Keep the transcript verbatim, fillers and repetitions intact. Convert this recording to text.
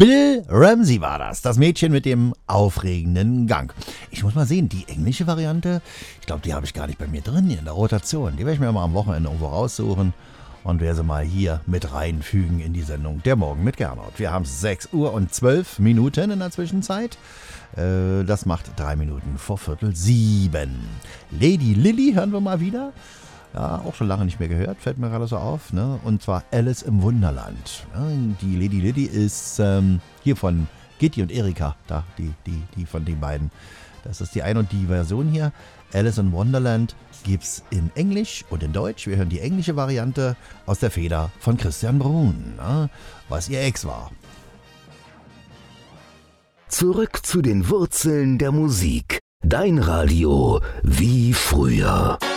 Bill Ramsey war das, das Mädchen mit dem aufregenden Gang. Ich muss mal sehen, die englische Variante, ich glaube, die habe ich gar nicht bei mir drin hier in der Rotation. Die werde ich mir mal am Wochenende irgendwo raussuchen und werde sie mal hier mit reinfügen in die Sendung Der Morgen mit Gernot. Wir haben sechs Uhr und zwölf Minuten in der Zwischenzeit. Äh, das macht drei Minuten vor Viertel sieben. Lady Lily hören wir mal wieder. Ja, auch schon lange nicht mehr gehört, fällt mir gerade so auf, ne? Und zwar Alice im Wunderland. Ja, die Lady Lily ist ähm, hier von Gitti und Erika, da, die, die, die von den beiden. Das ist die eine und die Version hier. Alice in Wonderland gibt's in Englisch und in Deutsch. Wir hören die englische Variante aus der Feder von Christian Bruhn, ne? Was ihr Ex war. Zurück zu den Wurzeln der Musik. Dein Radio wie früher.